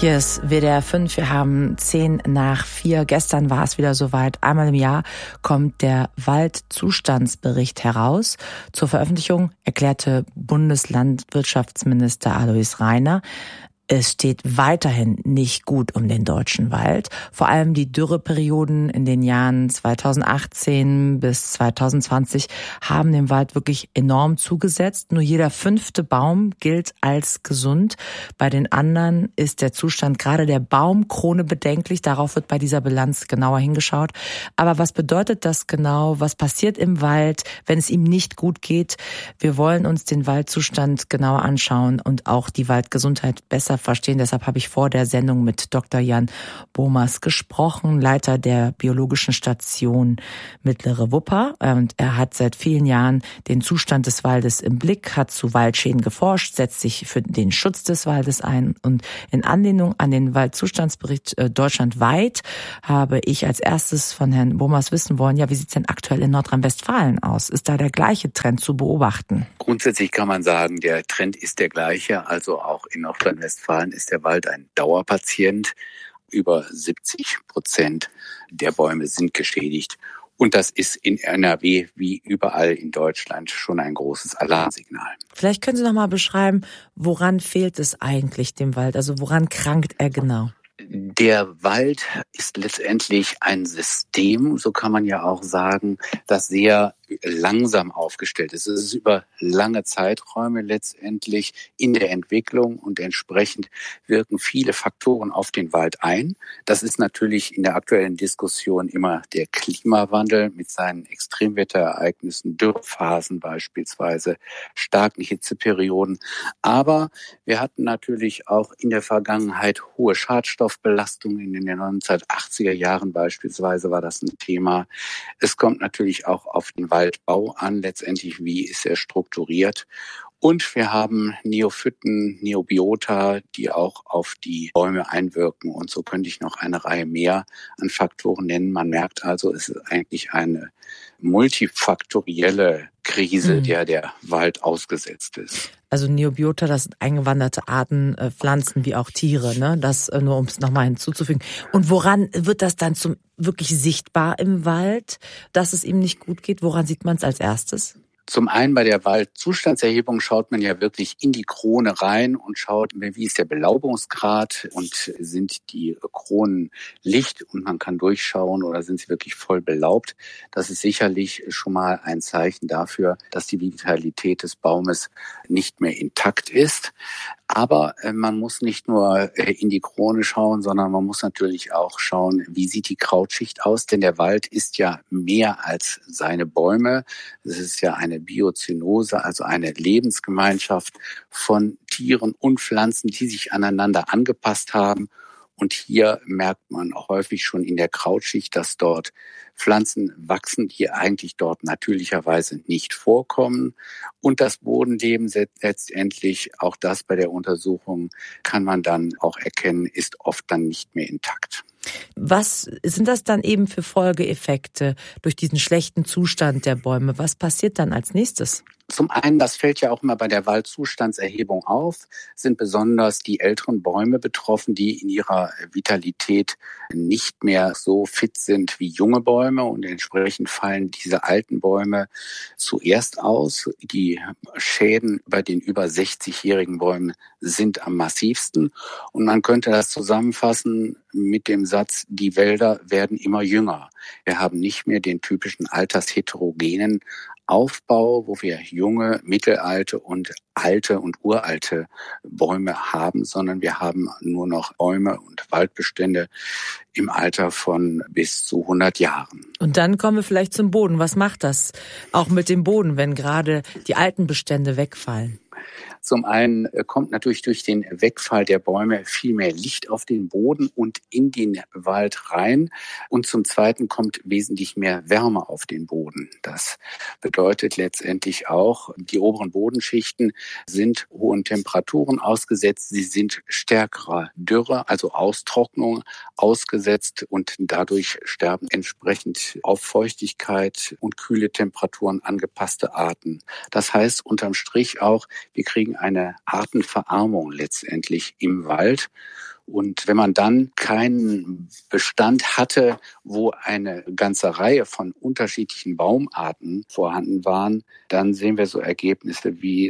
Hier ist WDR 5, wir haben 4:10. Gestern war es wieder soweit. Einmal im Jahr kommt der Waldzustandsbericht heraus. Zur Veröffentlichung erklärte Bundeslandwirtschaftsminister Alois Rainer: Es steht weiterhin nicht gut um den deutschen Wald. Vor allem die Dürreperioden in den Jahren 2018 bis 2020 haben dem Wald wirklich enorm zugesetzt. Nur jeder 5. Baum gilt als gesund. Bei den anderen ist der Zustand gerade der Baumkrone bedenklich. Darauf wird bei dieser Bilanz genauer hingeschaut. Aber was bedeutet das genau? Was passiert im Wald, wenn es ihm nicht gut geht? Wir wollen uns den Waldzustand genauer anschauen und auch die Waldgesundheit besser verstehen. Deshalb habe ich vor der Sendung mit Dr. Jan Bomers gesprochen, Leiter der Biologischen Station Mittlere Wupper. Und er hat seit vielen Jahren den Zustand des Waldes im Blick, hat zu Waldschäden geforscht, setzt sich für den Schutz des Waldes ein. Und in Anlehnung an den Waldzustandsbericht deutschlandweit habe ich als erstes von Herrn Bomers wissen wollen, ja, wie sieht es denn aktuell in Nordrhein-Westfalen aus? Ist da der gleiche Trend zu beobachten? Grundsätzlich kann man sagen, der Trend ist der gleiche. Also auch in Nordrhein-Westfalen ist der Wald ein Dauerpatient. Über 70% der Bäume sind geschädigt. Und das ist in NRW wie überall in Deutschland schon ein großes Alarmsignal. Vielleicht können Sie noch mal beschreiben, woran fehlt es eigentlich dem Wald? Also woran krankt er genau? Der Wald ist letztendlich ein System, so kann man ja auch sagen, das sehr langsam aufgestellt ist. Es ist über lange Zeiträume letztendlich in der Entwicklung und entsprechend wirken viele Faktoren auf den Wald ein. Das ist natürlich in der aktuellen Diskussion immer der Klimawandel mit seinen Extremwetterereignissen, Dürrephasen beispielsweise, starken Hitzeperioden. Aber wir hatten natürlich auch in der Vergangenheit hohe Schadstoffbelastungen. In den 1980er Jahren beispielsweise war das ein Thema. Es kommt natürlich auch auf den Waldbau an, letztendlich wie ist er strukturiert. Und wir haben Neophyten, Neobiota, die auch auf die Bäume einwirken. Und so könnte ich noch eine Reihe mehr an Faktoren nennen. Man merkt also, es ist eigentlich eine multifaktorielle Krise, der Wald ausgesetzt ist. Also Neobiota, das sind eingewanderte Arten, Pflanzen wie auch Tiere, ne? Das nur, um es nochmal hinzuzufügen. Und woran wird das dann zum wirklich sichtbar im Wald, dass es ihm nicht gut geht? Woran sieht man es als erstes? Zum einen bei der Waldzustandserhebung schaut man ja wirklich in die Krone rein und schaut, wie ist der Belaubungsgrad und sind die Kronen licht und man kann durchschauen oder sind sie wirklich voll belaubt. Das ist sicherlich schon mal ein Zeichen dafür, dass die Vitalität des Baumes nicht mehr intakt ist. Aber man muss nicht nur in die Krone schauen, sondern man muss natürlich auch schauen, wie sieht die Krautschicht aus, denn der Wald ist ja mehr als seine Bäume. Es ist ja eine Biozönose, also eine Lebensgemeinschaft von Tieren und Pflanzen, die sich aneinander angepasst haben. Und hier merkt man auch häufig schon in der Krautschicht, dass dort Pflanzen wachsen, die eigentlich dort natürlicherweise nicht vorkommen. Und das Bodenleben letztendlich, auch das bei der Untersuchung kann man dann auch erkennen, ist oft dann nicht mehr intakt. Was sind das dann eben für Folgeeffekte durch diesen schlechten Zustand der Bäume? Was passiert dann als nächstes? Zum einen, das fällt ja auch immer bei der Waldzustandserhebung auf, sind besonders die älteren Bäume betroffen, die in ihrer Vitalität nicht mehr so fit sind wie junge Bäume und entsprechend fallen diese alten Bäume zuerst aus. Die Schäden bei den über 60-jährigen Bäumen sind am massivsten und man könnte das zusammenfassen mit dem Satz, die Wälder werden immer jünger. Wir haben nicht mehr den typischen altersheterogenen Aufbau, wo wir junge, mittelalte und alte und uralte Bäume haben, sondern wir haben nur noch Bäume und Waldbestände im Alter von bis zu 100 Jahren. Und dann kommen wir vielleicht zum Boden. Was macht das auch mit dem Boden, wenn gerade die alten Bestände wegfallen? Zum einen kommt natürlich durch den Wegfall der Bäume viel mehr Licht auf den Boden und in den Wald rein. Und zum Zweiten kommt wesentlich mehr Wärme auf den Boden. Das bedeutet letztendlich auch, die oberen Bodenschichten sind hohen Temperaturen ausgesetzt. Sie sind stärkerer Dürre, also Austrocknung ausgesetzt und dadurch sterben entsprechend auf Feuchtigkeit und kühle Temperaturen angepasste Arten. Das heißt unterm Strich auch, wir kriegen gegen eine Artenverarmung letztendlich im Wald. Und wenn man dann keinen Bestand hatte, wo eine ganze Reihe von unterschiedlichen Baumarten vorhanden waren, dann sehen wir so Ergebnisse wie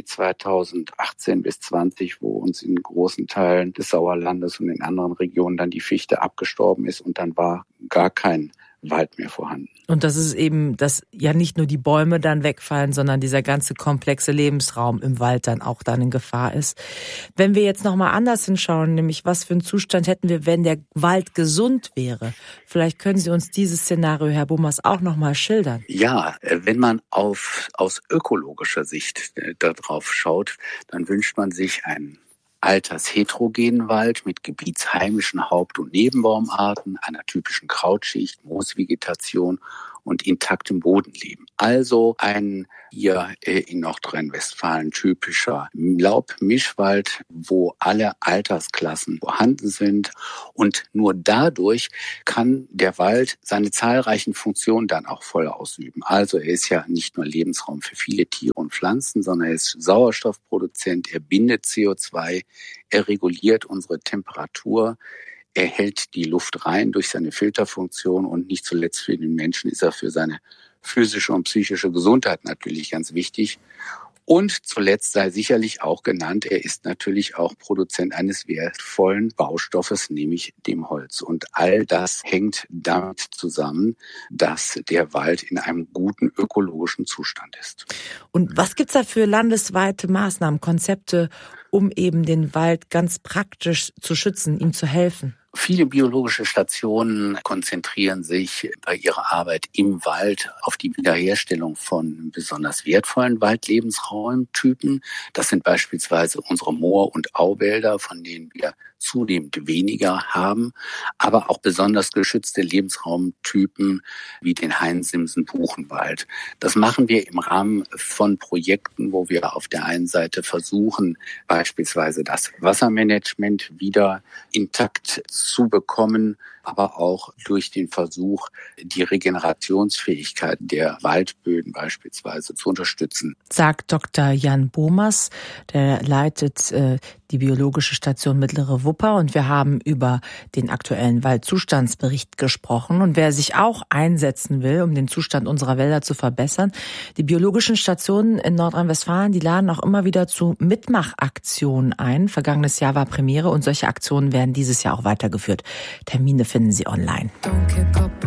2018 bis 20, wo uns in großen Teilen des Sauerlandes und in anderen Regionen dann die Fichte abgestorben ist und dann war gar kein Wald mehr vorhanden. Und das ist eben, dass ja nicht nur die Bäume dann wegfallen, sondern dieser ganze komplexe Lebensraum im Wald dann auch in Gefahr ist. Wenn wir jetzt nochmal anders hinschauen, nämlich was für einen Zustand hätten wir, wenn der Wald gesund wäre? Vielleicht können Sie uns dieses Szenario, Herr Bomas, auch nochmal schildern. Ja, wenn man aus ökologischer Sicht darauf schaut, dann wünscht man sich einen altersheterogenen Wald mit gebietsheimischen Haupt- und Nebenbaumarten, einer typischen Krautschicht, Moosvegetation und intaktem Bodenleben. Also ein hier in Nordrhein-Westfalen typischer Laubmischwald, wo alle Altersklassen vorhanden sind. Und nur dadurch kann der Wald seine zahlreichen Funktionen dann auch voll ausüben. Also er ist ja nicht nur Lebensraum für viele Tiere und Pflanzen, sondern er ist Sauerstoffproduzent, er bindet CO2, er reguliert unsere Temperatur, er hält die Luft rein durch seine Filterfunktion und nicht zuletzt für den Menschen ist er für seine physische und psychische Gesundheit natürlich ganz wichtig. Und zuletzt sei sicherlich auch genannt, er ist natürlich auch Produzent eines wertvollen Baustoffes, nämlich dem Holz. Und all das hängt damit zusammen, dass der Wald in einem guten ökologischen Zustand ist. Und was gibt's da für landesweite Maßnahmen, Konzepte, um eben den Wald ganz praktisch zu schützen, ihm zu helfen? Viele biologische Stationen konzentrieren sich bei ihrer Arbeit im Wald auf die Wiederherstellung von besonders wertvollen Waldlebensraumtypen. Das sind beispielsweise unsere Moor- und Auwälder, von denen wir zunehmend weniger haben, aber auch besonders geschützte Lebensraumtypen wie den Hainsimsen-Buchenwald. Das machen wir im Rahmen von Projekten, wo wir auf der einen Seite versuchen, beispielsweise das Wassermanagement wieder intakt zu bekommen, aber auch durch den Versuch, die Regenerationsfähigkeit der Waldböden beispielsweise zu unterstützen. Sagt Dr. Jan Bomas, der leitet die Biologische Station Mittlere Wupper und wir haben über den aktuellen Waldzustandsbericht gesprochen. Und wer sich auch einsetzen will, um den Zustand unserer Wälder zu verbessern, die biologischen Stationen in Nordrhein-Westfalen, die laden auch immer wieder zu Mitmachaktionen ein. Vergangenes Jahr war Premiere und solche Aktionen werden dieses Jahr auch weitergeführt. Termine finden Sie online.